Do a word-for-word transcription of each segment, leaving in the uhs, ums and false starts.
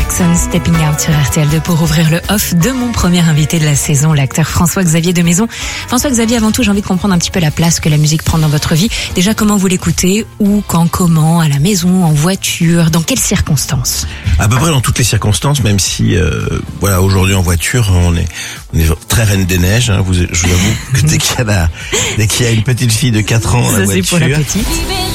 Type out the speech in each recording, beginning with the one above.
Jackson, Stepping Out sur R T L deux pour ouvrir le off de mon premier invité de la saison, l'acteur François-Xavier de Maison. François-Xavier, avant tout, j'ai envie de comprendre un petit peu la place que la musique prend dans votre vie. Déjà, comment vous l'écoutez? Où, quand, comment? À la maison, en voiture? Dans quelles circonstances? À peu près dans toutes les circonstances, même si, euh, voilà, aujourd'hui en voiture, on est, on est très reine des neiges. Hein, vous, je vous avoue que dès qu'il y a la, dès qu'il y a une petite fille de quatre ans dans la Ça, voiture. c'est pour la petite.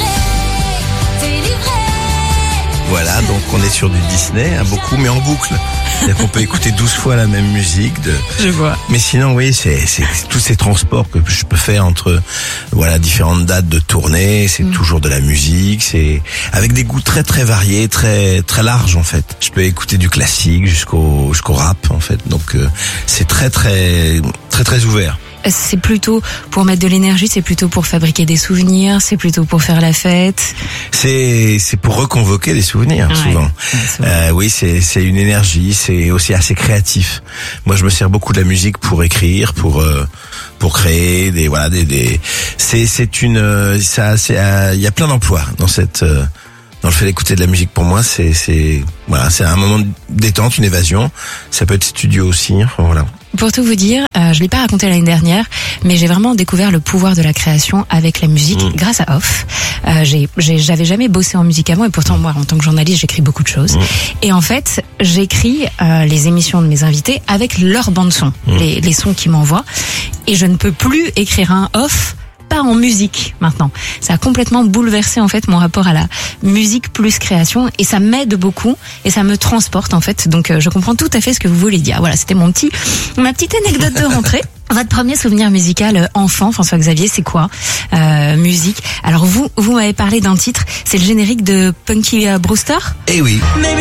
Voilà, donc on est sur du Disney, hein, beaucoup, mais en boucle. C'est-à-dire qu'on peut écouter douze fois la même musique. De... Je vois. Mais sinon, oui, c'est, c'est tous ces transports que je peux faire entre, voilà, différentes dates de tournée. C'est mmh. toujours de la musique. C'est avec des goûts très très variés, très très larges en fait. Je peux écouter du classique jusqu'au jusqu'au rap en fait. Donc euh, c'est très très très très ouvert. C'est plutôt pour mettre de l'énergie, c'est plutôt pour fabriquer des souvenirs, c'est plutôt pour faire la fête. C'est c'est pour reconvoquer des souvenirs ouais, souvent. Euh, oui, c'est c'est une énergie, c'est aussi assez créatif. Moi, je me sers beaucoup de la musique pour écrire, pour euh, pour créer des voilà des des. C'est c'est une ça c'est il y a plein d'emplois dans cette euh, dans le fait d'écouter de la musique. Pour moi, c'est c'est voilà, c'est un moment de détente, une évasion. Ça peut être studio aussi, enfin, voilà. Pour tout vous dire, euh, je l'ai pas raconté l'année dernière, mais j'ai vraiment découvert le pouvoir de la création avec la musique mmh. grâce à Off. Euh, j'ai, j'ai, j'avais jamais bossé en musique avant et pourtant moi, en tant que journaliste, j'écris beaucoup de choses. Mmh. Et en fait, j'écris euh, les émissions de mes invités avec leur bande son, mmh. les, les sons qu'ils m'envoient. Et je ne peux plus écrire un Off pas en musique maintenant. Ça a complètement bouleversé en fait mon rapport à la musique plus création et ça m'aide beaucoup et ça me transporte en fait. Donc euh, je comprends tout à fait ce que vous voulez dire. Voilà, c'était mon petit ma petite anecdote de rentrée. Votre premier souvenir musical enfant, François-Xavier, c'est quoi euh, musique? Alors vous vous m'avez parlé d'un titre, c'est le générique de Punky Brewster? Eh oui.